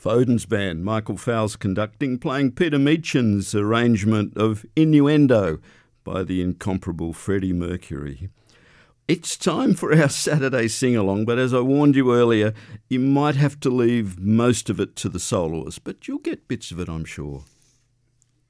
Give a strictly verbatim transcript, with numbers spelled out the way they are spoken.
Foden's band, Michael Fowles conducting, playing Peter Meechan's arrangement of Innuendo by the incomparable Freddie Mercury. It's time for our Saturday sing-along, but as I warned you earlier, you might have to leave most of it to the soloists, but you'll get bits of it, I'm sure.